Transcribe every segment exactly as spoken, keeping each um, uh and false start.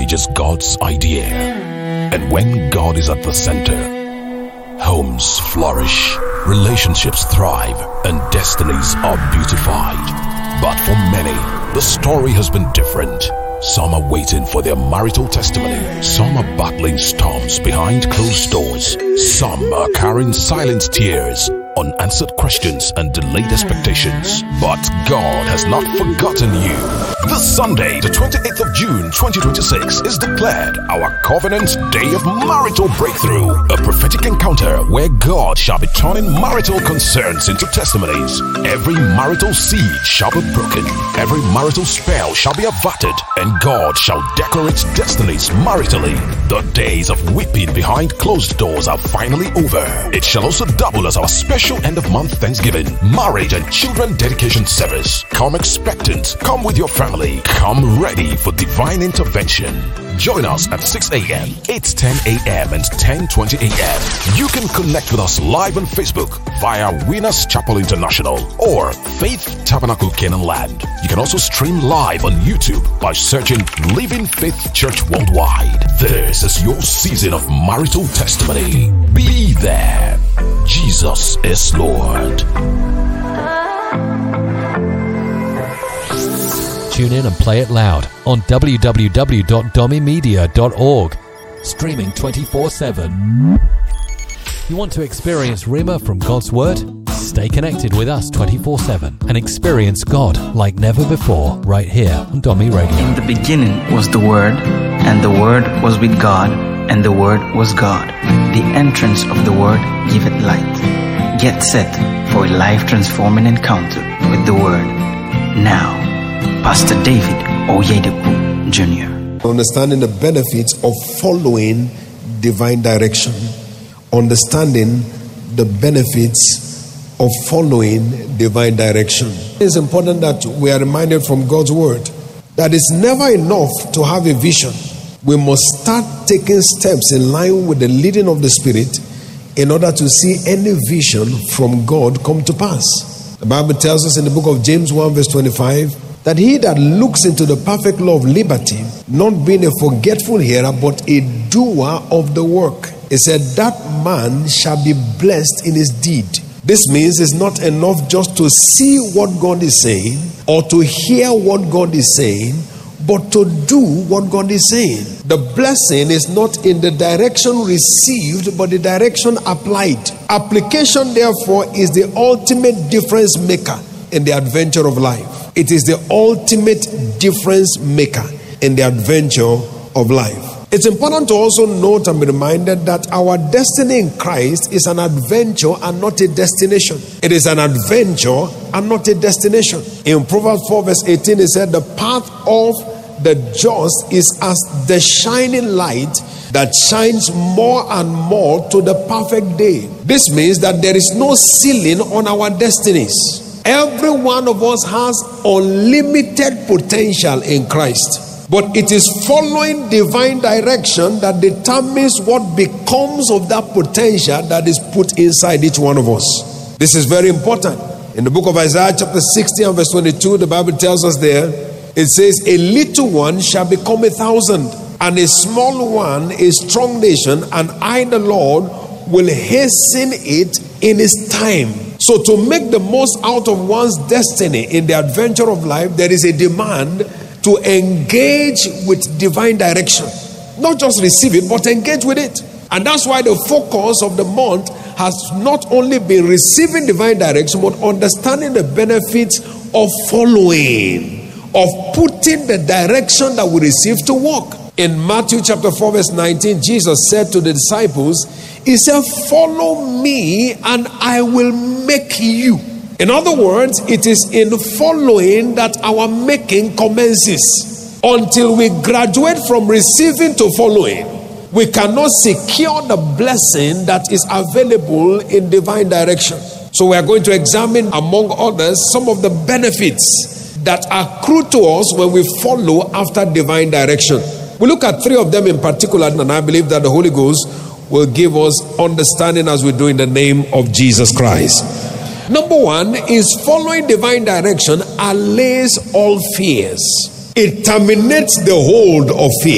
marriage is God's idea. And when God is at the center, homes flourish, relationships thrive, and destinies are beautified. But for many, the story has been different. Some are waiting for their marital testimony. Some are battling storms behind closed doors. Some are carrying silent tears, unanswered questions, and delayed expectations. But God has not forgotten you. This Sunday, the twenty-eighth of June, twenty twenty-six, is declared our Covenant Day of Marital Breakthrough, a prophetic encounter where God shall be turning marital concerns into testimonies. Every marital seed shall be broken. Every marital spell shall be averted, and God shall decorate destinies maritally. The days of weeping behind closed doors are finally over. It shall also double as our special end-of-month Thanksgiving, marriage and children dedication service. Come expectant. Come with your family. Come ready for divine intervention. Join us at six a.m., eight ten a.m. and ten twenty a.m. You can connect with us live on Facebook via Winners Chapel International or Faith Tabernacle Canaan Land. You can also stream live on YouTube by searching Living Faith Church Worldwide. This is your season of marital testimony. Be there. Jesus is Lord. Tune in and play it loud on w w w dot domi media dot org. Streaming twenty-four seven. You want to experience Rhema from God's Word? Stay connected with us twenty-four seven and experience God like never before right here on Domi Radio. In the beginning was the Word, and the Word was with God, and the Word was God. The entrance of the Word giveth light. Get set for a life-transforming encounter with the Word. Now, Pastor David Oyedepo Junior Understanding the benefits of following divine direction. Understanding the benefits of following divine direction. It's important that we are reminded from God's Word that it's never enough to have a vision. We must start taking steps in line with the leading of the Spirit in order to see any vision from God come to pass. The Bible tells us in the book of James one verse twenty-five that he that looks into the perfect law of liberty, not being a forgetful hearer, but a doer of the work, it said that man shall be blessed in his deed. This means it's not enough just to see what God is saying or to hear what God is saying, but to do what God is saying. The blessing is not in the direction received, but the direction applied. Application, therefore, is the ultimate difference maker in the adventure of life. It is the ultimate difference maker in the adventure of life. It's important to also note and be reminded that our destiny in Christ is an adventure and not a destination. It is an adventure and not a destination. In Proverbs four verse eighteen, it said, the path of the just is as the shining light that shines more and more to the perfect day. This means that there is no ceiling on our destinies. Every one of us has unlimited potential in Christ. But it is following divine direction that determines what becomes of that potential that is put inside each one of us. This is very important. In the book of Isaiah chapter sixty and verse twenty-two, the Bible tells us there, it says, a little one shall become a thousand, and a small one a strong nation, and I, the Lord, will hasten it in its time. So to make the most out of one's destiny in the adventure of life, there is a demand to engage with divine direction. Not just receive it, but engage with it. And that's why the focus of the month has not only been receiving divine direction, but understanding the benefits of following, of putting the direction that we receive to work. In Matthew chapter four verse nineteen, Jesus said to the disciples, he said, follow me and I will make you. In other words, it is in following that our making commences. Until we graduate from receiving to following, we cannot secure the blessing that is available in divine direction. So we are going to examine, among others, some of the benefits that accrue to us when we follow after divine direction. We look at three of them in particular, and I believe that the Holy Ghost will give us understanding as we do in the name of Jesus Christ. Number one is following divine direction allays all fears. It terminates the hold of fear.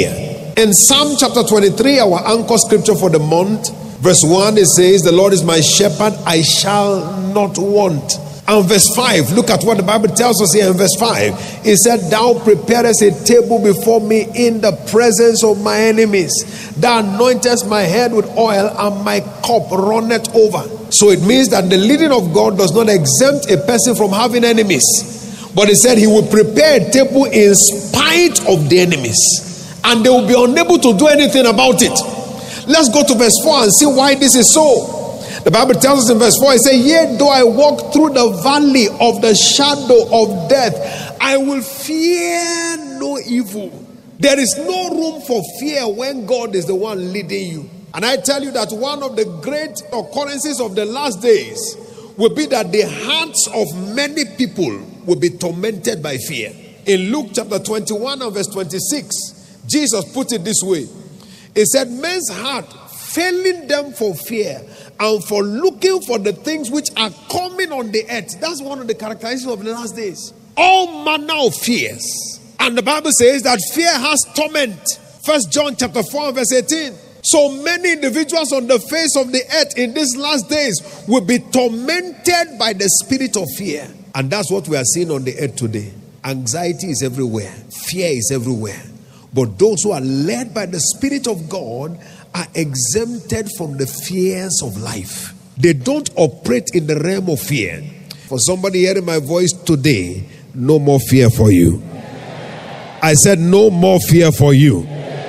In Psalm chapter twenty-three, our anchor scripture for the month, verse one, it says, the Lord is my shepherd, I shall not want. And verse five, look at what the Bible tells us here in verse five. It said, thou preparest a table before me in the presence of my enemies. Thou anointest my head with oil, and my cup runneth over. So it means that the leading of God does not exempt a person from having enemies. But he said he will prepare a table in spite of the enemies. And they will be unable to do anything about it. Let's go to verse four and see why this is so. The Bible tells us in verse four, it says, yea, though I walk through the valley of the shadow of death, I will fear no evil. There is no room for fear when God is the one leading you. And I tell you that one of the great occurrences of the last days will be that the hearts of many people will be tormented by fear. In Luke chapter twenty-one and verse twenty-six, Jesus put it this way. He said, men's heart failing them for fear and for looking for the things which are coming on the earth. That's one of the characteristics of the last days. All manner of fears. And the Bible says that fear has torment. First John chapter four verse eighteen. So many individuals on the face of the earth in these last days will be tormented by the spirit of fear. And that's what we are seeing on the earth today. Anxiety is everywhere. Fear is everywhere. But those who are led by the Spirit of God are exempted from the fears of life. They don't operate in the realm of fear. For somebody hearing my voice today, no more fear for you. I said no more fear for you.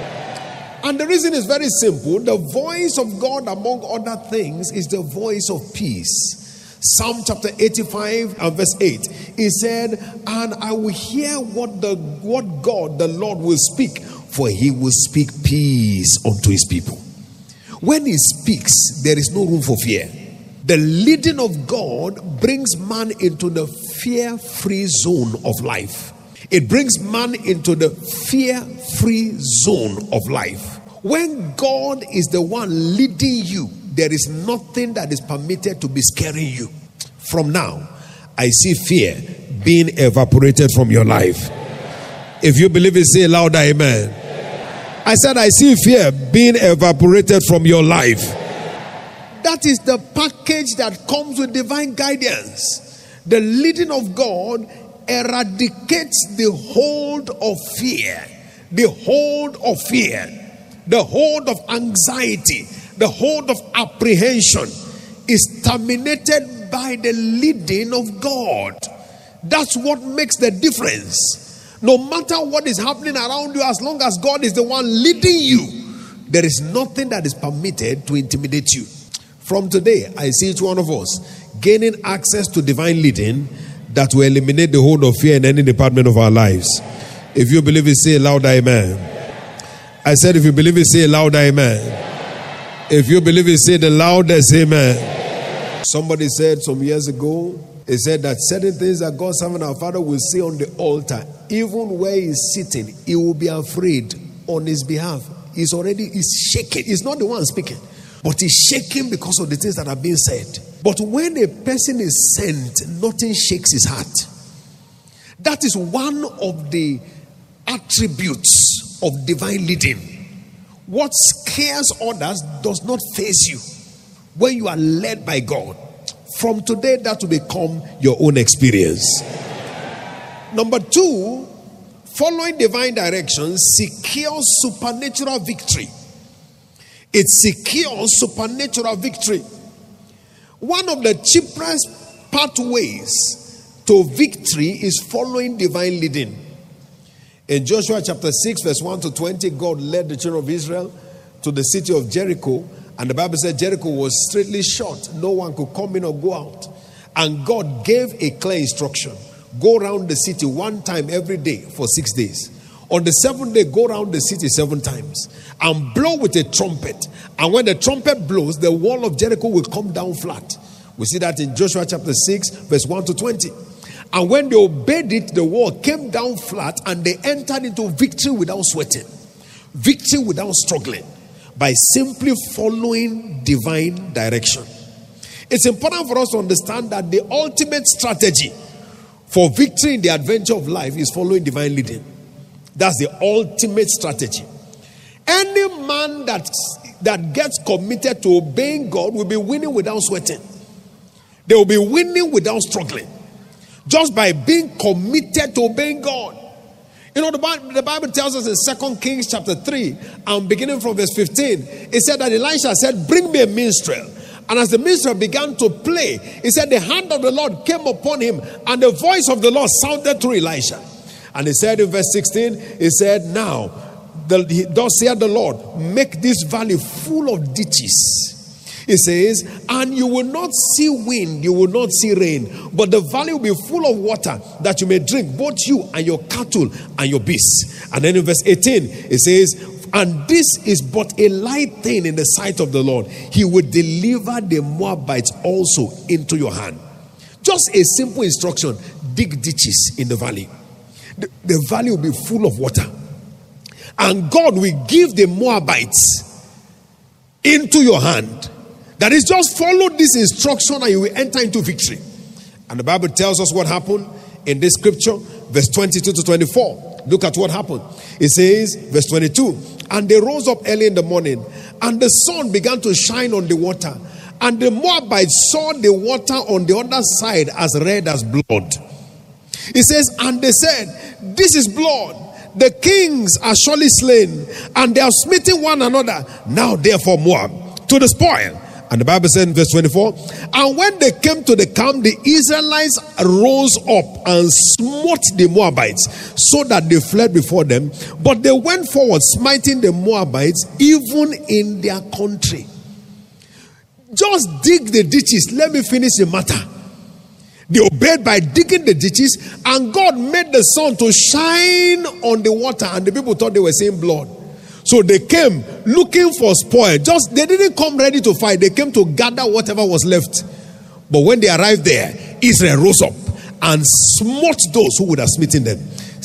And the reason is very simple. The voice of God, among other things, is the voice of peace. Psalm chapter eighty-five and verse eight. He said, and I will hear what the what God the Lord will speak, for he will speak peace unto his people. When he speaks, there is no room for fear. The leading of God brings man into the fear-free zone of life. It brings man into the fear-free zone of life. When God is the one leading you, there is nothing that is permitted to be scaring you. From now, I see fear being evaporated from your life. If you believe it, say louder, amen. I said, I see fear being evaporated from your life. That is the package that comes with divine guidance. The leading of God eradicates the hold of fear, the hold of fear, the hold of anxiety, the hold of apprehension is terminated by the leading of God. That's what makes the difference. No matter what is happening around you, as long as God is the one leading you, there is nothing that is permitted to intimidate you. From today, I see each one of us gaining access to divine leading that will eliminate the hold of fear in any department of our lives. If you believe it, say louder, amen. I said, if you believe it, say louder, amen. If you believe it, say the loudest amen. Somebody said some years ago, he said that certain things that God's servant our Father will say on the altar, even where he's sitting, he will be afraid on his behalf. He's already, he's shaking. He's not the one speaking, but he's shaking because of the things that are being said. But when a person is sent, nothing shakes his heart. That is one of the attributes of divine leading. What scares others does not faze you when you are led by God. From today, that will become your own experience. Number two, following divine direction secures supernatural victory. It secures supernatural victory. One of the cheapest pathways to victory is following divine leading. In Joshua chapter six, verse one to twenty, God led the children of Israel to the city of Jericho. And the Bible said Jericho was straightly shut. No one could come in or go out. And God gave a clear instruction. Go around the city one time every day for six days. On the seventh day, go around the city seven times. And blow with a trumpet. And when the trumpet blows, the wall of Jericho will come down flat. We see that in Joshua chapter six, verse one to twenty. And when they obeyed it, the wall came down flat and they entered into victory without sweating. Victory without struggling. By simply following divine direction. It's important for us to understand that the ultimate strategy for victory in the adventure of life is following divine leading. That's the ultimate strategy. Any man that, that gets committed to obeying God will be winning without sweating. They will be winning without struggling. Just by being committed to obeying God. You know, the Bible, the Bible tells us in Second Kings chapter three, and beginning from verse fifteen, it said that Elisha said, bring me a minstrel. And as the minstrel began to play, he said the hand of the Lord came upon him, and the voice of the Lord sounded through Elisha. And he said in verse sixteen, he said, now, the, thus saith the Lord, make this valley full of ditches. He says, and you will not see wind, you will not see rain, but the valley will be full of water that you may drink, both you and your cattle and your beasts. And then in verse eighteen, it says, and this is but a light thing in the sight of the Lord. He will deliver the Moabites also into your hand. Just a simple instruction: dig ditches in the valley. The, the valley will be full of water. And God will give the Moabites into your hand. That is, just follow this instruction and you will enter into victory. And the Bible tells us what happened in this scripture, verse twenty-two to twenty-four. Look at what happened. It says, verse twenty-two, and they rose up early in the morning, and the sun began to shine on the water. And the Moabites saw the water on the other side as red as blood. It says, and they said, this is blood. The kings are surely slain, and they are smitten one another. Now therefore Moab to the spoil. And the Bible said in verse twenty-four, and when they came to the camp, the Israelites rose up and smote the Moabites, so that they fled before them. But they went forward, smiting the Moabites, even in their country. Just dig the ditches. Let me finish the matter. They obeyed by digging the ditches, and God made the sun to shine on the water, and the people thought they were seeing blood. So they came looking for spoil. Just they didn't come ready to fight. They came to gather whatever was left. But when they arrived there, Israel rose up and smote those who would have smitten them,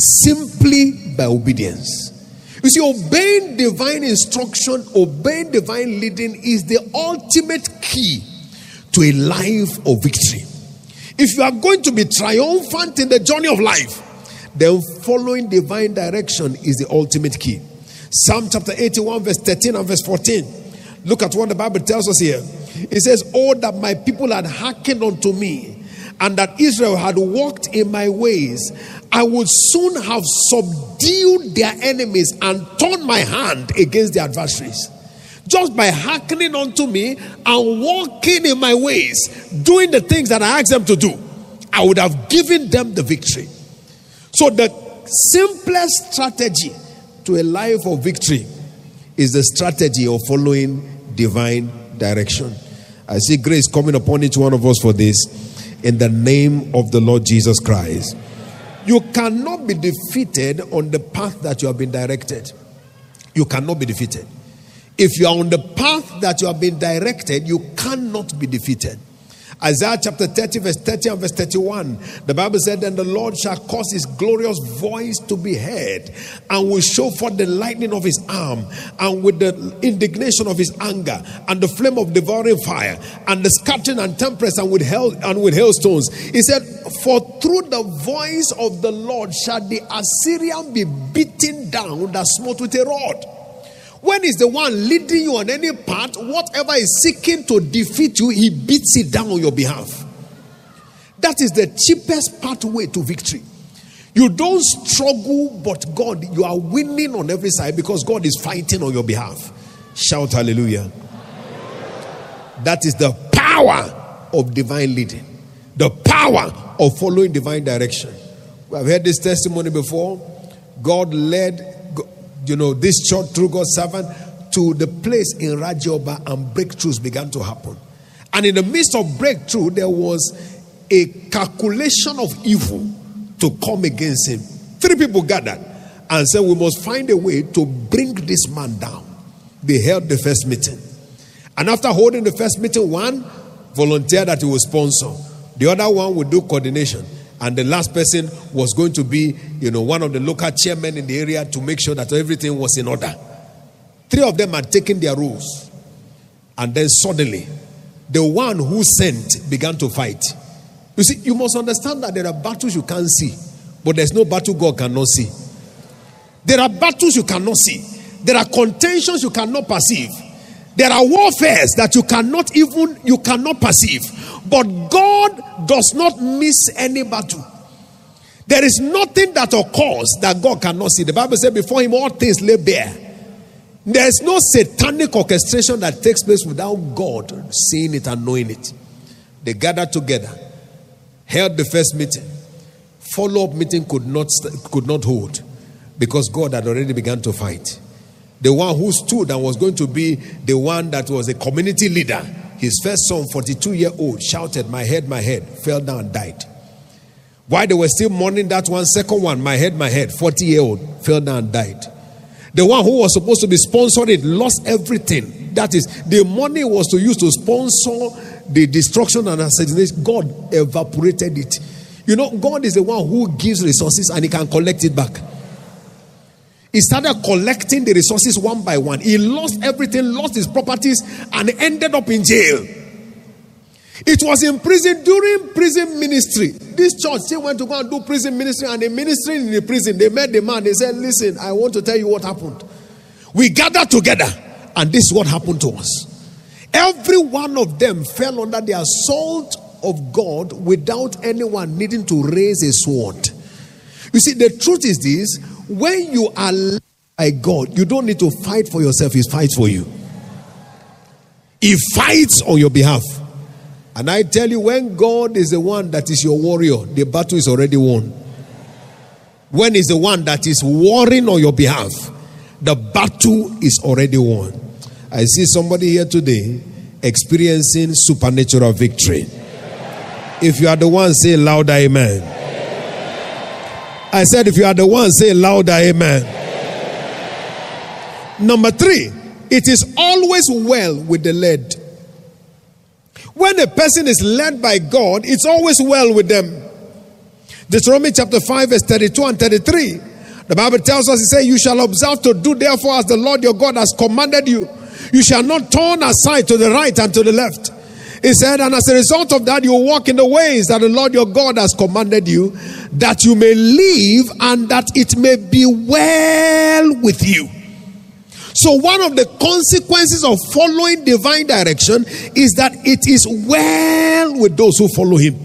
simply by obedience. You see, obeying divine instruction, obeying divine leading is the ultimate key to a life of victory. If you are going to be triumphant in the journey of life, then following divine direction is the ultimate key. Psalm chapter eighty-one, verse thirteen and verse fourteen. Look at what the Bible tells us here. It says, oh, that my people had hearkened unto me, and that Israel had walked in my ways, I would soon have subdued their enemies and turned my hand against their adversaries. Just by hearkening unto me and walking in my ways, doing the things that I asked them to do, I would have given them the victory. So the simplest strategy to a life of victory is the strategy of following divine direction. I see grace coming upon each one of us for this, in the name of the Lord Jesus Christ. You cannot be defeated on the path that you have been directed. You cannot be defeated. If you are on the path that you have been directed, you cannot be defeated. Isaiah chapter thirty, verse thirty and verse thirty-one. The Bible said, then the Lord shall cause his glorious voice to be heard, and will show forth the lightning of his arm, and with the indignation of his anger, and the flame of devouring fire, and the scattering and tempest, and with hail and with hailstones. He said, for through the voice of the Lord shall the Assyrian be beaten down that smote with a rod. When is the one leading you on any path, whatever is seeking to defeat you, he beats it down on your behalf. That is the cheapest pathway to victory. You don't struggle, but God, you are winning on every side because God is fighting on your behalf. Shout hallelujah. That is the power of divine leading. The power of following divine direction. We have heard this testimony before. God led You know, this church through God's servant to the place in Rajoba, and breakthroughs began to happen. And in the midst of breakthrough, there was a calculation of evil to come against him. Three people gathered and said, we must find a way to bring this man down. They held the first meeting. And after holding the first meeting, one volunteered that he would sponsor. The other one would do coordination. And the last person was going to be, you know, one of the local chairmen in the area to make sure that everything was in order. Three of them had taken their roles. And then suddenly, the one who sent began to fight. You see, you must understand that there are battles you can't see, but there's no battle God cannot see. There are battles you cannot see. There are contentions you cannot perceive. There are warfares that you cannot even, you cannot perceive. But God does not miss any battle. There is nothing that occurs that God cannot see. The Bible said before him all things lay bare. There is no satanic orchestration that takes place without God seeing it and knowing it. They gathered together, held the first meeting. Follow-up meeting could not could not hold because God had already begun to fight. The one who stood and was going to be the one that was a community leader, his first son, forty-two-year-old, shouted, "My head, my head," fell down and died. While they were still mourning that one, second one, "My head, my head," forty-year-old, fell down and died. The one who was supposed to be sponsored it lost everything. That is, the money was to use to sponsor the destruction and assassination. God evaporated it. You know, God is the one who gives resources and he can collect it back. He started collecting the resources one by one. He lost everything, lost his properties, and ended up in jail. It was in prison, during prison ministry. This church still went to go and do prison ministry, and the ministry in the prison, they met the man. They said, "Listen, I want to tell you what happened. We gathered together, and this is what happened to us." Every one of them fell under the assault of God without anyone needing to raise a sword. You see, the truth is this: when you are led by God, you don't need to fight for yourself. He fights for you. He fights on your behalf. And I tell you, when God is the one that is your warrior, the battle is already won. When he's the one that is warring on your behalf, the battle is already won. I see somebody here today experiencing supernatural victory. If you are the one, say louder, amen. I said, if you are the one, say louder, amen. Number three, it is always well with the led. When a person is led by God, it's always well with them. Deuteronomy chapter five, verse thirty-two and thirty-three. The Bible tells us, it says, "You shall observe to do therefore as the Lord your God has commanded you. You shall not turn aside to the right and to the left." He said, "And as a result of that, you will walk in the ways that the Lord your God has commanded you, that you may live and that it may be well with you." So one of the consequences of following divine direction is that it is well with those who follow him.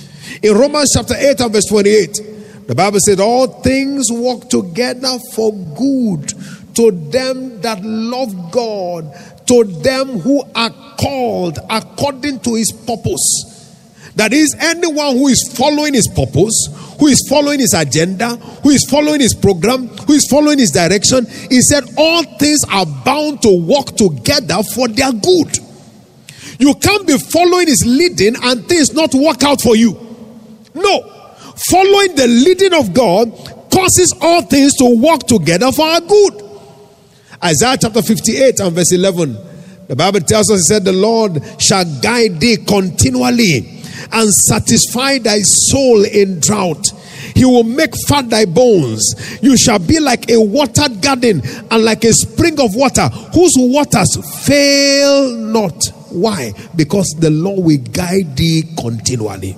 In Romans chapter eight and verse twenty-eight, the Bible said, "All things work together for good to them that love God, to them who are called according to his purpose." That is, anyone who is following his purpose, who is following his agenda, who is following his program, who is following his direction, he said all things are bound to work together for their good. You can't be following his leading and things not work out for you. No. Following the leading of God causes all things to work together for our good. Isaiah chapter fifty-eight and verse eleven. The Bible tells us, it said, "The Lord shall guide thee continually and satisfy thy soul in drought. He will make fat thy bones. You shall be like a watered garden and like a spring of water whose waters fail not." Why? Because the Lord will guide thee continually.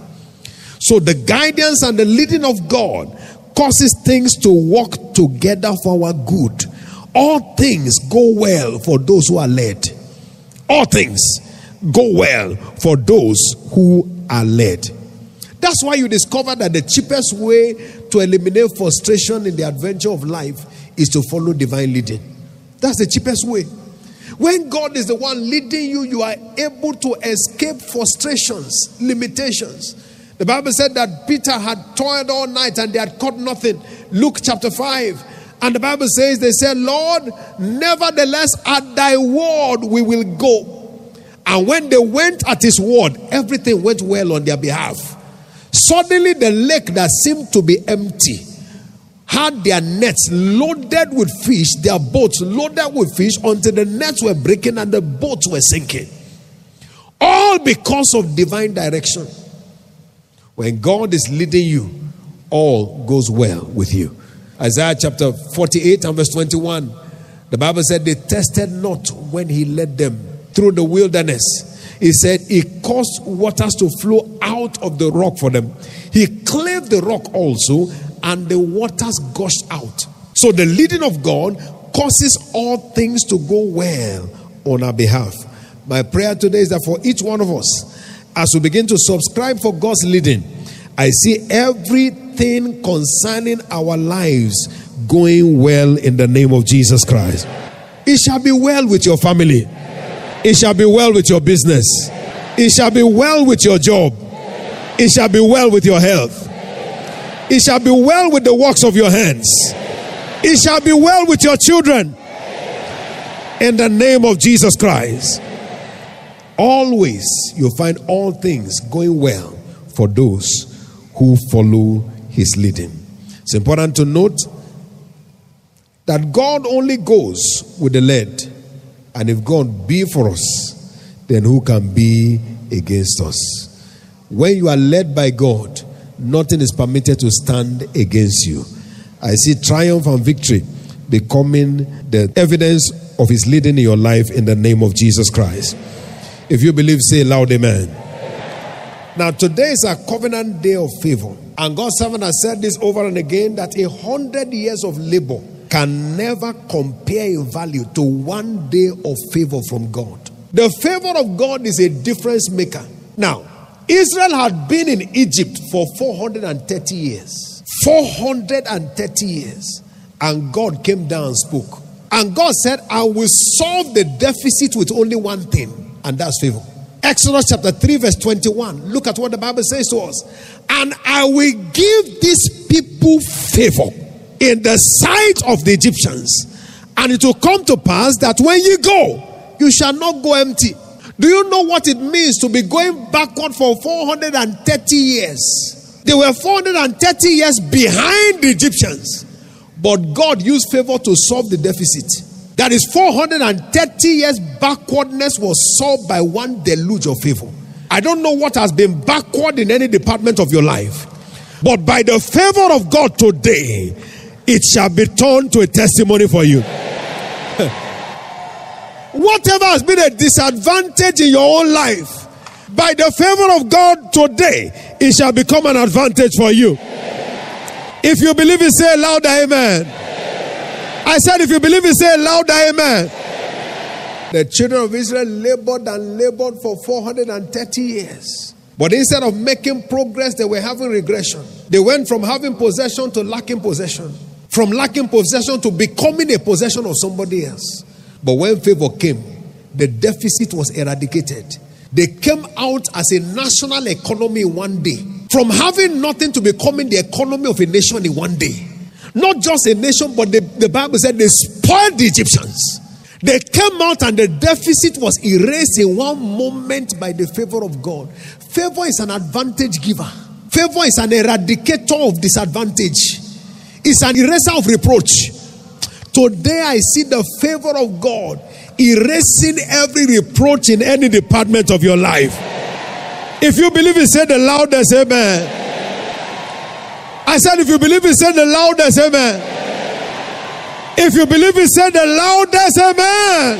So the guidance and the leading of God causes things to work together for our good. All things go well for those who are led. All things go well for those who are led. That's why you discover that the cheapest way to eliminate frustration in the adventure of life is to follow divine leading. That's the cheapest way. When God is the one leading you, you are able to escape frustrations, limitations. The Bible said that Peter had toiled all night and they had caught nothing. Luke chapter five. And the Bible says, they said, "Lord, nevertheless at thy word we will go." And when they went at his word, everything went well on their behalf. Suddenly the lake that seemed to be empty had their nets loaded with fish, their boats loaded with fish, until the nets were breaking and the boats were sinking. All because of divine direction. When God is leading you, all goes well with you. Isaiah chapter forty-eight and verse twenty-one. The Bible said, "They tested not when he led them through the wilderness." He said, "He caused waters to flow out of the rock for them. He cleft the rock also, and the waters gushed out." So the leading of God causes all things to go well on our behalf. My prayer today is that for each one of us, as we begin to subscribe for God's leading, I see everything concerning our lives going well in the name of Jesus Christ. It shall be well with your family. It shall be well with your business. It shall be well with your job. It shall be well with your health. It shall be well with the works of your hands. It shall be well with your children. In the name of Jesus Christ. Always you'll find all things going well for those who follow his leading. It's important to note that God only goes with the led. And if God be for us, then who can be against us? When you are led by God, nothing is permitted to stand against you. I see triumph and victory becoming the evidence of his leading in your life in the name of Jesus Christ. If you believe, say loud amen. Now today is a covenant day of favor. And God's servant has said this over and again, that a hundred years of labor can never compare in value to one day of favor from God. The favor of God is a difference maker. Now, Israel had been in Egypt for four hundred thirty years. four hundred thirty years. And God came down and spoke. And God said, I will solve the deficit with only one thing, and that's favor. Exodus chapter three verse twenty-one. Look at what the Bible says to us. And I will give these people favor in the sight of the Egyptians. And it will come to pass that when you go, you shall not go empty. Do you know what it means to be going backward for four hundred thirty years? They were four hundred thirty years behind the Egyptians. But God used favor to solve the deficit. That is, four hundred thirty years backwardness was solved by one deluge of favor. I don't know what has been backward in any department of your life, but by the favor of God today, it shall be turned to a testimony for you. Whatever has been a disadvantage in your own life, by the favor of God today, it shall become an advantage for you. If you believe it, say louder amen. I said, if you believe it, say louder amen. The children of Israel labored and labored for four hundred thirty years. But instead of making progress, they were having regression. They went from having possession to lacking possession. From lacking possession to becoming a possession of somebody else. But when favor came, the deficit was eradicated. They came out as a national economy in one day. From having nothing to becoming the economy of a nation in one day. Not just a nation, but the, the Bible said they spoiled the Egyptians. They came out and the deficit was erased in one moment by the favor of God. Favor is an advantage giver. Favor is an eradicator of disadvantage. It's an eraser of reproach. Today I see the favor of God erasing every reproach in any department of your life. If you believe it, say the loudest amen. I said, if you believe it, say the loudest amen. If you believe it, say the loudest amen.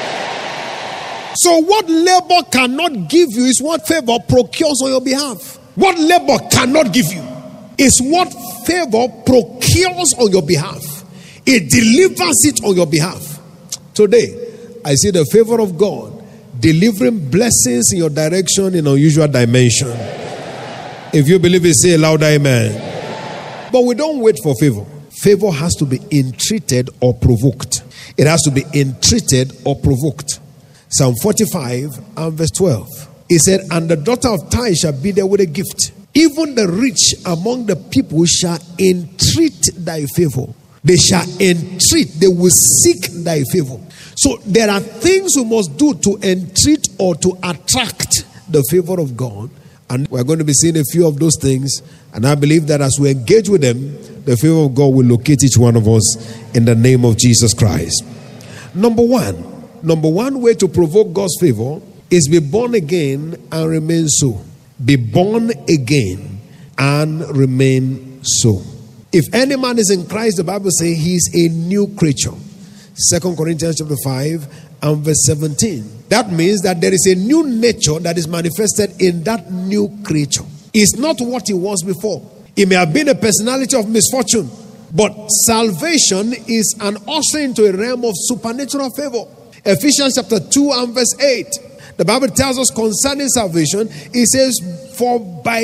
So what labor cannot give you is what favor procures on your behalf. What labor cannot give you is what favor procures on your behalf. It delivers it on your behalf. Today, I see the favor of God delivering blessings in your direction in unusual dimension. If you believe it, say louder amen. But we don't wait for favor. Favor has to be entreated or provoked. It has to be entreated or provoked. Psalm forty-five and verse twelve. He said, and the daughter of Tyre shall be there with a gift. Even the rich among the people shall entreat thy favor. They shall entreat. They will seek thy favor. So there are things we must do to entreat or to attract the favor of God. And we're going to be seeing a few of those things. And I believe that as we engage with them, the favor of God will locate each one of us in the name of Jesus Christ. Number one. Number one way to provoke God's favor is be born again and remain so. Be born again and remain so. If any man is in Christ, the Bible says he is a new creature. Second Corinthians chapter five and verse seventeen. That means that there is a new nature that is manifested in that new creature. It's not what he was before. He may have been a personality of misfortune, But salvation is an usher into a realm of supernatural favor. Ephesians chapter two and verse eight. The Bible tells us concerning salvation, it says, for by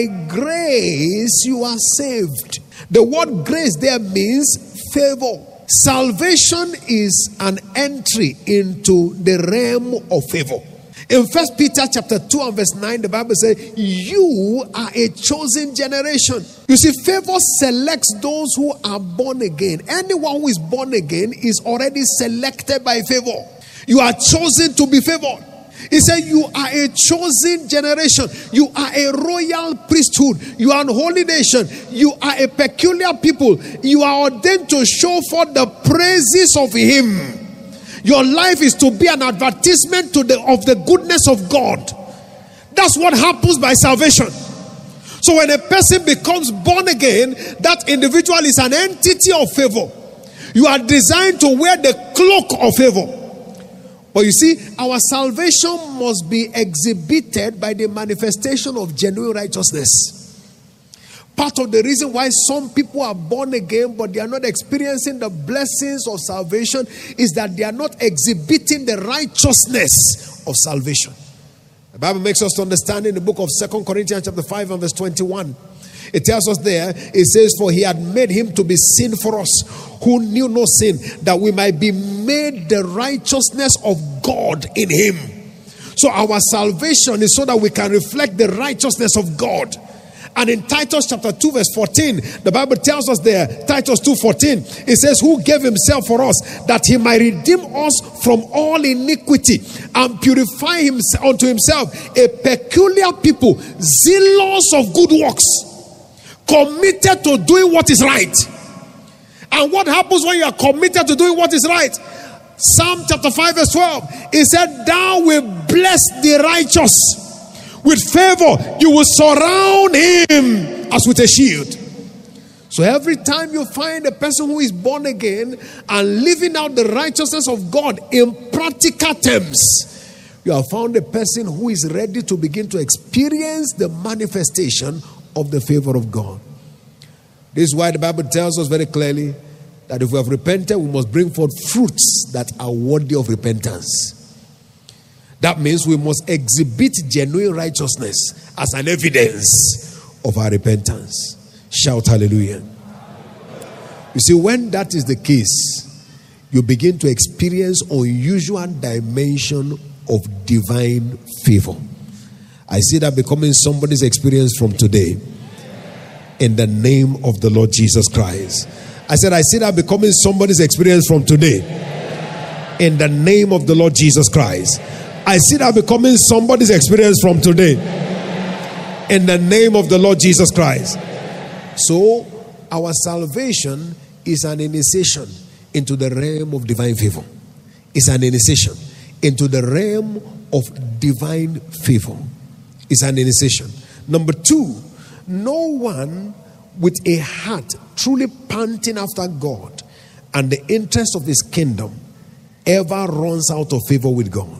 grace you are saved. The word grace there means favor. Salvation is an entry into the realm of favor. In First Peter chapter two and verse nine, the Bible says, you are a chosen generation. You see, favor selects those who are born again. Anyone who is born again is already selected by favor. You are chosen to be favored. He said, you are a chosen generation. You are a royal priesthood. You are an holy nation. You are a peculiar people. You are ordained to show forth the praises of Him. Your life is to be an advertisement to the, of the goodness of God. That's what happens by salvation. So when a person becomes born again, that individual is an entity of favor. You are designed to wear the cloak of favor. But you see, our salvation must be exhibited by the manifestation of genuine righteousness. Part of the reason why some people are born again but they are not experiencing the blessings of salvation is that they are not exhibiting the righteousness of salvation. The Bible makes us to understand in the book of Second Corinthians chapter five and verse twenty-one. It tells us there, it says, for He had made Him to be sin for us, who knew no sin, that we might be made the righteousness of God in Him. So our salvation is so that we can reflect the righteousness of God. And in Titus chapter two verse fourteen, the Bible tells us there, Titus two fourteen, it says, who gave Himself for us, that He might redeem us from all iniquity, and purify himself unto Himself a peculiar people, zealous of good works, committed to doing what is right. And what happens when you are committed to doing what is right? Psalm chapter five verse twelve, it said, thou wilt bless the righteous. With favor, you will surround him as with a shield. So every time you find a person who is born again and living out the righteousness of God in practical terms, you have found a person who is ready to begin to experience the manifestation of the favor of God. This is why the Bible tells us very clearly that if we have repented, we must bring forth fruits that are worthy of repentance. That means we must exhibit genuine righteousness as an evidence of our repentance. Shout hallelujah. You see, when that is the case, you begin to experience unusual dimension of divine favor. I see that becoming somebody's experience from today. In the name of the Lord Jesus Christ. I said, I see that becoming somebody's experience from today. In the name of the Lord Jesus Christ. I see that becoming somebody's experience from today. In the name of the Lord Jesus Christ. So, our salvation is an initiation into the realm of divine favor. It's an initiation into the realm of divine favor. It's an initiation. Number two, no one with a heart truly panting after God and the interest of His kingdom ever runs out of favor with God.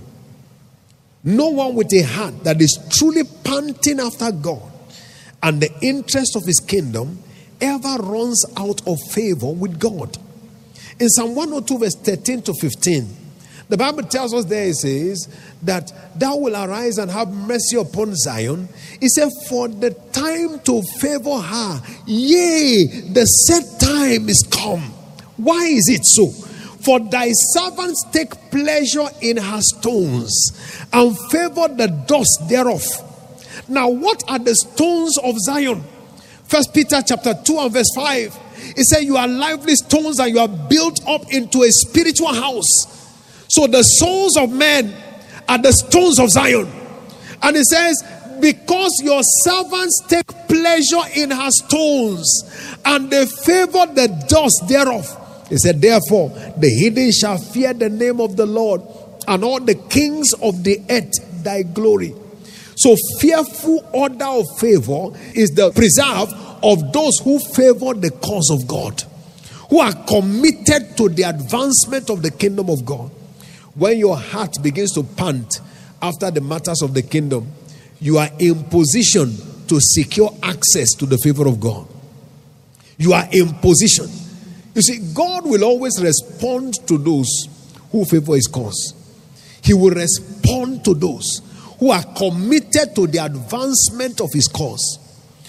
No one with a heart that is truly panting after God and the interest of His kingdom ever runs out of favor with God. In Psalm one oh two verse thirteen to fifteen, the Bible tells us there, it says that thou will arise and have mercy upon Zion. It said, for the time to favor her, yea, the set time is come. Why is it so? For thy servants take pleasure in her stones and favor the dust thereof. Now, what are the stones of Zion? First Peter chapter two and verse five. It says, you are lively stones and you are built up into a spiritual house. So the souls of men are the stones of Zion. And it says, because your servants take pleasure in her stones and they favor the dust thereof. He said, therefore, the heathen shall fear the name of the Lord, and all the kings of the earth thy glory. So fearful order of favor is the preserve of those who favor the cause of God, who are committed to the advancement of the kingdom of God. When your heart begins to pant after the matters of the kingdom, you are in position to secure access to the favor of God. You are in position. You see, God will always respond to those who favor his cause. He will respond to those who are committed to the advancement of his cause.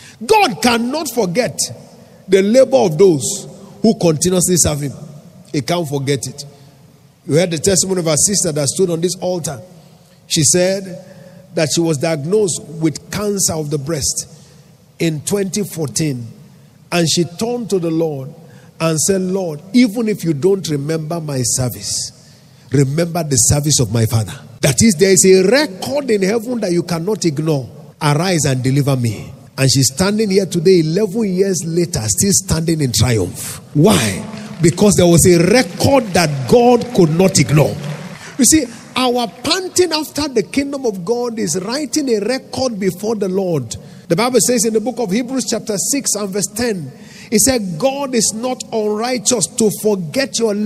God cannot forget the labor of those who continuously serve him. He can't forget it. You heard the testimony of our sister that stood on this altar. She said that she was diagnosed with cancer of the breast in twenty fourteen. And she turned to the Lord and said, Lord, even if you don't remember my service, remember the service of my Father. That is, there is a record in heaven that you cannot ignore. Arise and deliver me. And she's standing here today, eleven years later, still standing in triumph. Why? Because there was a record that God could not ignore. You see, our panting after the kingdom of God is writing a record before the Lord. The Bible says in the book of Hebrews chapter six and verse ten, it said, God is not unrighteous to forget your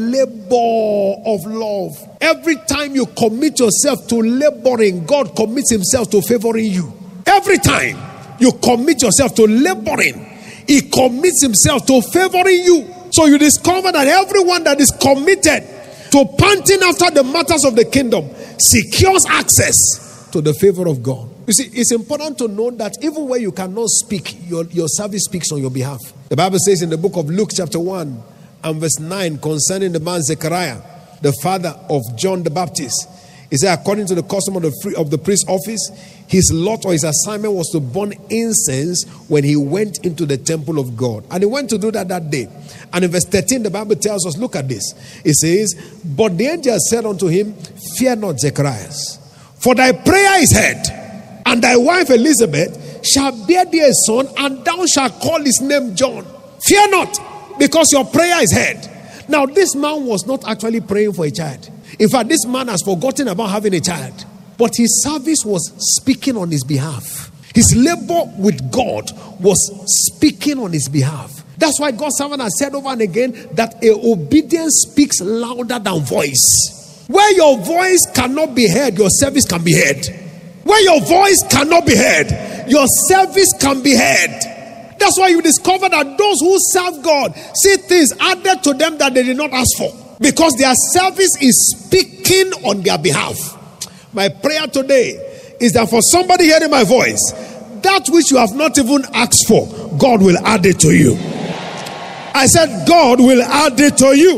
labor of love. Every time you commit yourself to laboring, God commits himself to favoring you. Every time you commit yourself to laboring, he commits himself to favoring you. So you discover that everyone that is committed to panting after the matters of the kingdom secures access to the favor of God. You see, it's important to know that even where you cannot speak, your, your service speaks on your behalf. The Bible says in the book of Luke chapter one and verse nine concerning the man Zechariah, the father of John the Baptist. He said, according to the custom of the, free, of the priest's office, his lot or his assignment was to burn incense when he went into the temple of God. And he went to do that that day. And in verse thirteen, the Bible tells us, look at this. It says, but the angel said unto him, fear not, Zechariah, for thy prayer is heard, and thy wife Elizabeth shall bear thee a son, and thou shalt call his name John. Fear not, because your prayer is heard. Now, this man was not actually praying for a child. In fact, this man has forgotten about having a child. But his service was speaking on his behalf. His labor with God was speaking on his behalf. That's why God's servant has said over and again that a obedience speaks louder than voice. Where your voice cannot be heard, your service can be heard. Where your voice cannot be heard, your service can be heard. That's why you discover that those who serve God see things added to them that they did not ask for, because their service is speaking on their behalf. My prayer today is that for somebody hearing my voice, that which you have not even asked for, God will add it to you. I said, God will add it to you.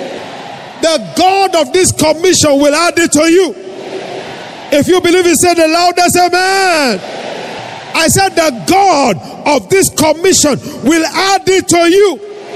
The God of this commission will add it to you. If you believe it, say the loudest amen. I said, the God of this commission will add it to you.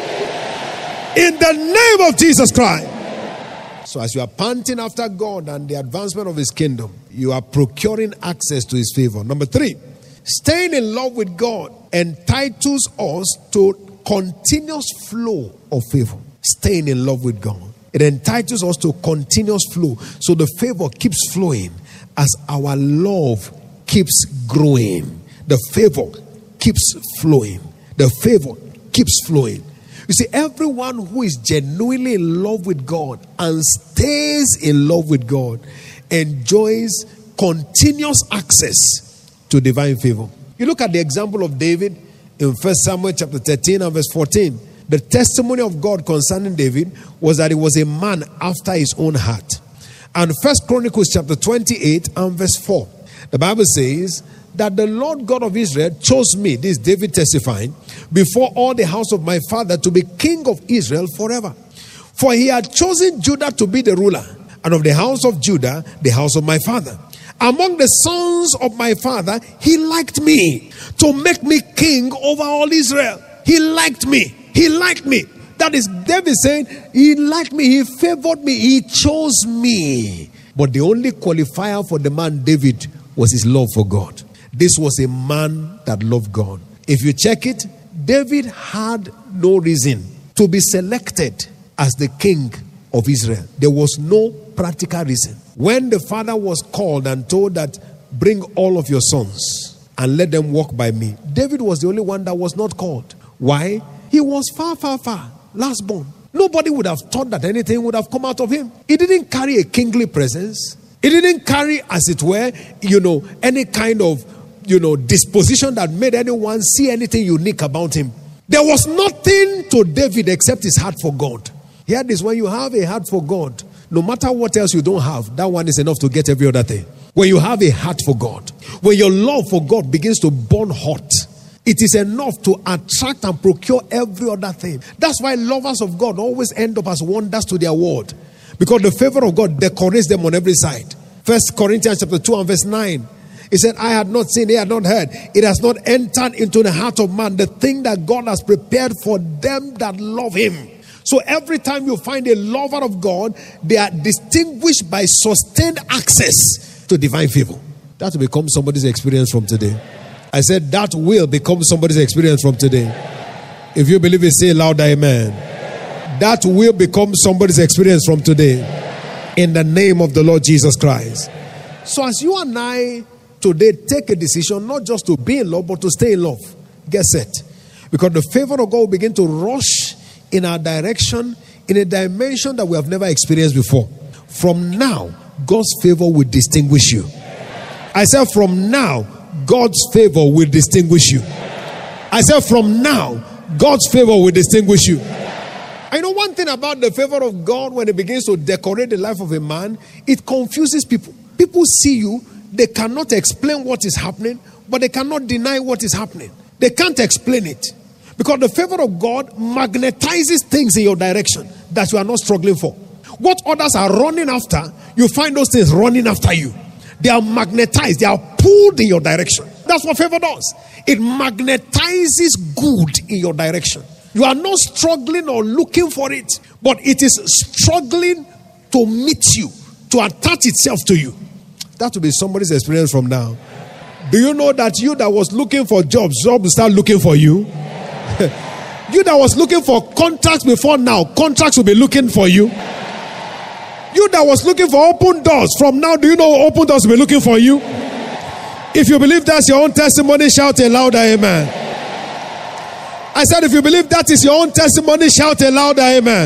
In the name of Jesus Christ. So as you are panting after God and the advancement of his kingdom, you are procuring access to his favor. Number three, staying in love with God entitles us to continuous flow of favor. Staying in love with God, it entitles us to continuous flow. So the favor keeps flowing as our love keeps growing. The favor keeps flowing. The favor keeps flowing. You see, everyone who is genuinely in love with God and stays in love with God enjoys continuous access to divine favor. You look at the example of David in First Samuel chapter thirteen and verse fourteen. The testimony of God concerning David was that he was a man after his own heart. And First Chronicles chapter twenty-eight and verse four. The Bible says that the Lord God of Israel chose me, this David testifying, before all the house of my father to be king of Israel forever. For he had chosen Judah to be the ruler, and of the house of Judah, the house of my father. Among the sons of my father, he liked me to make me king over all Israel. He liked me. He liked me. That is David saying, he liked me. He favored me. He chose me. But the only qualifier for the man David was his love for God. This was a man that loved God. If you check it, David had no reason to be selected as the king of Israel. There was no practical reason. When the father was called and told that, bring all of your sons and let them walk by me, David was the only one that was not called. Why? He was far, far, far last born. Nobody would have thought that anything would have come out of him. He didn't carry a kingly presence. He didn't carry, as it were, you know, any kind of, you know, disposition that made anyone see anything unique about him. There was nothing to David except his heart for God. Hear this, when you have a heart for God, no matter what else you don't have, that one is enough to get every other thing. When you have a heart for God, when your love for God begins to burn hot, it is enough to attract and procure every other thing. That's why lovers of God always end up as wonders to their world, because the favor of God decorates them on every side. First Corinthians chapter two and verse nine. He said, I had not seen, he had not heard. It has not entered into the heart of man the thing that God has prepared for them that love him. So every time you find a lover of God, they are distinguished by sustained access to divine favor. That will become somebody's experience from today. I said that will become somebody's experience from today. If you believe it, say louder, amen. That will become somebody's experience from today. In the name of the Lord Jesus Christ. So as you and I today take a decision not just to be in love, but to stay in love, get set. Because the favor of God will begin to rush in our direction in a dimension that we have never experienced before. From now, God's favor will distinguish you. I said from now, God's favor will distinguish you. I said from now, God's favor will distinguish you. I know one thing about the favor of God when it begins to decorate the life of a man, it confuses people. People see you, they cannot explain what is happening, but they cannot deny what is happening. They can't explain it. Because the favor of God magnetizes things in your direction that you are not struggling for. What others are running after, you find those things running after you. They are magnetized, they are pulled in your direction. That's what favor does. It magnetizes good in your direction. You are not struggling or looking for it, but it is struggling to meet you, to attach itself to you. That will be somebody's experience from now. Do you know that you that was looking for jobs, jobs will start looking for you? You that was looking for contracts before now, contracts will be looking for you. You that was looking for open doors, from now, do you know open doors will be looking for you? If you believe that's your own testimony, shout a louder amen. I said, if you believe that is your own testimony, shout a louder amen.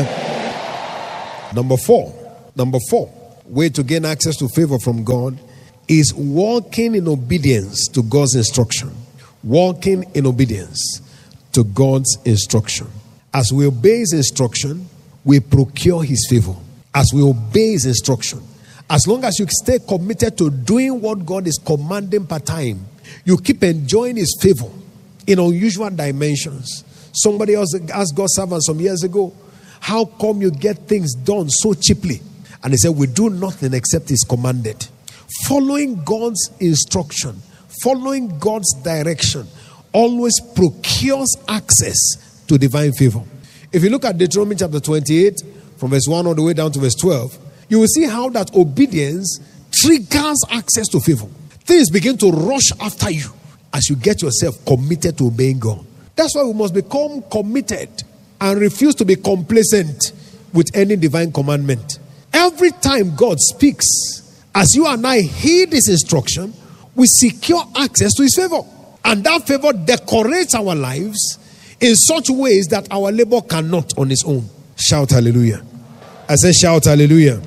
Number four, number four, way to gain access to favor from God is walking in obedience to God's instruction. Walking in obedience to God's instruction. As we obey his instruction, we procure his favor. As we obey his instruction, as long as you stay committed to doing what God is commanding per time, you keep enjoying his favor in unusual dimensions. Somebody else asked God's servant some years ago, how come you get things done so cheaply? And he said, we do nothing except is commanded. Following God's instruction, following God's direction, always procures access to divine favor. If you look at Deuteronomy chapter twenty-eight, from verse one all the way down to verse twelve, you will see how that obedience triggers access to favor. Things begin to rush after you as you get yourself committed to obeying God. That's why we must become committed and refuse to be complacent with any divine commandment. Every time God speaks, as you and I heed his instruction, we secure access to his favor. And that favor decorates our lives in such ways that our labor cannot on its own. Shout hallelujah. I said shout hallelujah.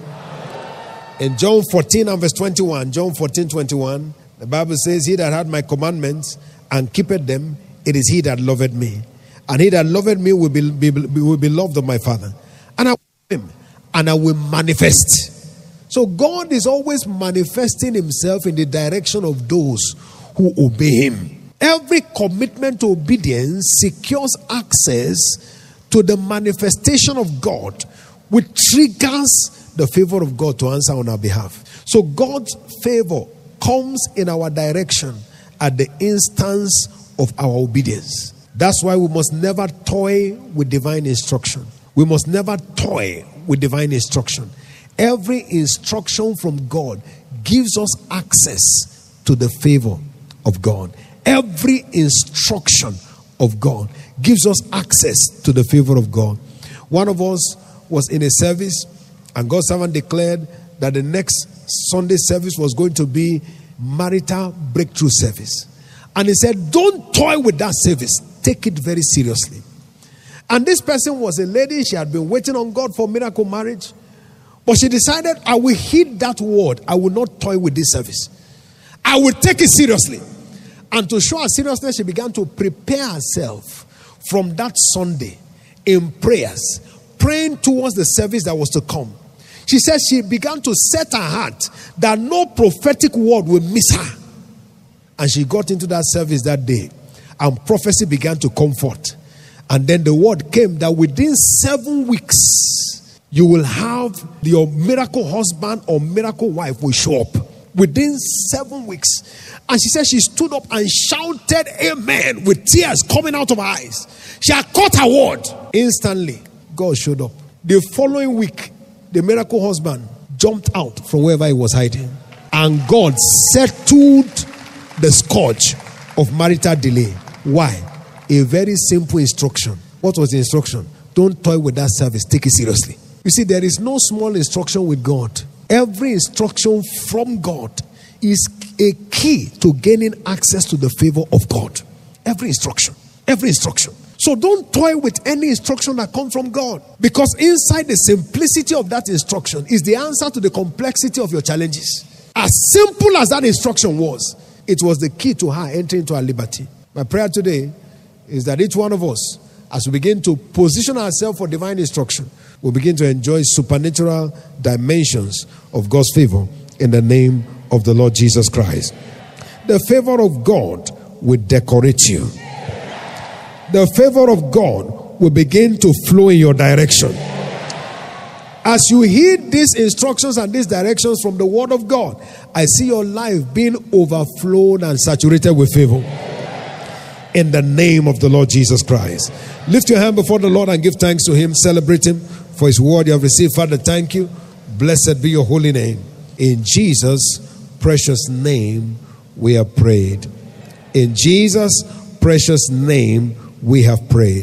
In John fourteen and verse twenty-one, John fourteen, twenty-one, the Bible says, he that had my commandments and keepeth them, it is he that loveth me. And he that loveth me will be, be, will be loved of my Father. And I will him, and I will manifest. So God is always manifesting himself in the direction of those who obey him. Every commitment to obedience secures access to the manifestation of God, which triggers the favor of God to answer on our behalf. So God's favor comes in our direction at the instance of our obedience. That's why we must never toy with divine instruction. We must never toy with divine instruction. Every instruction from God gives us access to the favor of God. Every instruction of God gives us access to the favor of God. One of us was in a service, and God's servant declared that the next Sunday service was going to be marital breakthrough service. And he said, don't toy with that service. Take it very seriously. And this person was a lady. She had been waiting on God for miracle marriage. But she decided, I will heed that word. I will not toy with this service. I will take it seriously. And to show her seriousness, she began to prepare herself from that Sunday in prayers, praying towards the service that was to come. She said she began to set her heart that no prophetic word will miss her. And she got into that service that day, and prophecy began to come forth. And then the word came that within seven weeks, you will have your miracle husband or miracle wife will show up. Within seven weeks. And she said she stood up and shouted amen with tears coming out of her eyes. She had caught her word. Instantly, God showed up. The following week, the miracle husband jumped out from wherever he was hiding. And God settled the scourge of marital delay. Why? A very simple instruction. What was the instruction? Don't toy with that service. Take it seriously. You see, there is no small instruction with God. Every instruction from God is a key to gaining access to the favor of God. Every instruction. Every instruction. So don't toy with any instruction that comes from God. Because inside the simplicity of that instruction is the answer to the complexity of your challenges. As simple as that instruction was, it was the key to her entering into her liberty. My prayer today is that each one of us, as we begin to position ourselves for divine instruction, we'll begin to enjoy supernatural dimensions of God's favor in the name of the Lord Jesus Christ. The favor of God will decorate you. The favor of God will begin to flow in your direction. As you heed these instructions and these directions from the word of God, I see your life being overflowed and saturated with favor. In the name of the Lord Jesus Christ. Lift your hand before the Lord and give thanks to him. Celebrate him for his word you have received. Father, thank you. Blessed be your holy name. In Jesus' precious name we have prayed. In Jesus' precious name we have prayed.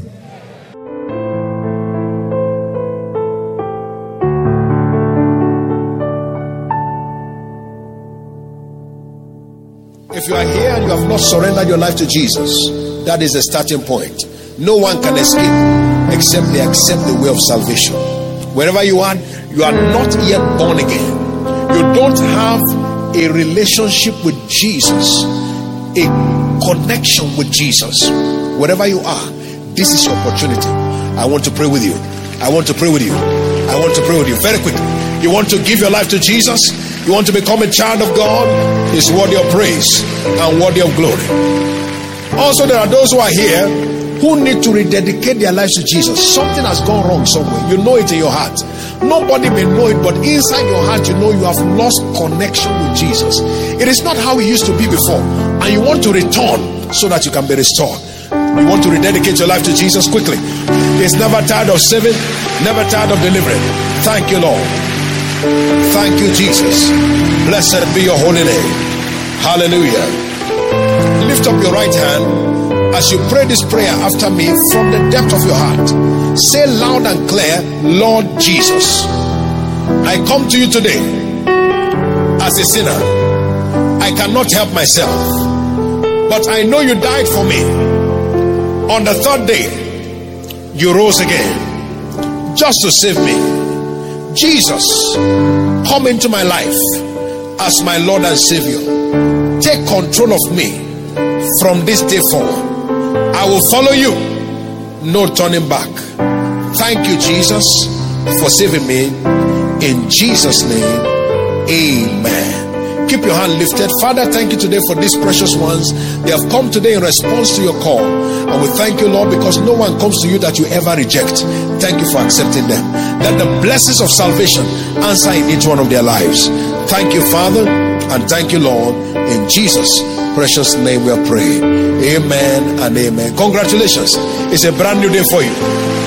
If you are here and you have not surrendered your life to Jesus, that is the starting point. No one can escape except they accept the way of salvation. Wherever you are, you are not yet born again. You don't have a relationship with Jesus, a connection with Jesus. Wherever you are, this is your opportunity. I want to pray with you. I want to pray with you. I want to pray with you. Very quickly. You want to give your life to Jesus? You want to become a child of God? It's worthy of praise and worthy of glory. Also, there are those who are here who need to rededicate their lives to Jesus. Something has gone wrong somewhere. You know it in your heart. Nobody may know it, but inside your heart, you know you have lost connection with Jesus. It is not how it used to be before. And you want to return so that you can be restored. You want to rededicate your life to Jesus quickly. He's never tired of saving, never tired of delivering. Thank you, Lord. Thank you, Jesus. Blessed be your holy name. Hallelujah. Lift up your right hand as you pray this prayer after me from the depth of your heart. Say loud and clear, Lord Jesus, I come to you today as a sinner. I cannot help myself, but I know you died for me. On the third day, you rose again just to save me. Jesus, come into my life as my Lord and Savior. Take control of me from this day forward. I will follow you, no turning back. Thank you, Jesus, for saving me. In Jesus' name, amen. Keep your hand lifted. Father, thank you today for these precious ones. They have come today in response to your call. And we thank you, Lord, because no one comes to you that you ever reject. Thank you for accepting them. Let the blessings of salvation answer in each one of their lives. Thank you, Father, and thank you, Lord. In Jesus' precious name we are praying. Amen and amen. Congratulations. It's a brand new day for you.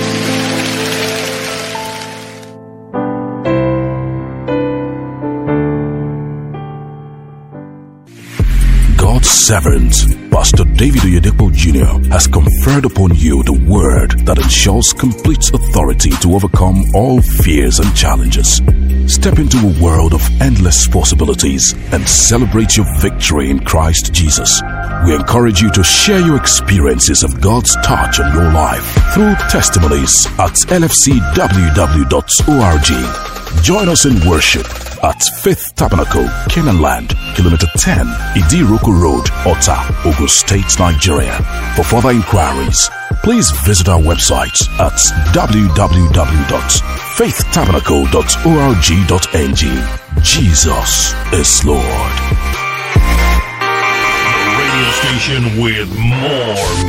Servant, Pastor David Oyedepo Junior has conferred upon you the word that ensures complete authority to overcome all fears and challenges. Step into a world of endless possibilities and celebrate your victory in Christ Jesus. We encourage you to share your experiences of God's touch on your life through testimonies at L F C W W dot org. Join us in worship at Fifth Tabernacle, Canaan Land, Kilometer ten, Idiroko Road, Ota, Ogun State, Nigeria. For further inquiries, please visit our website at w w w dot faith tabernacle dot org dot n g. Jesus is Lord. The radio station with more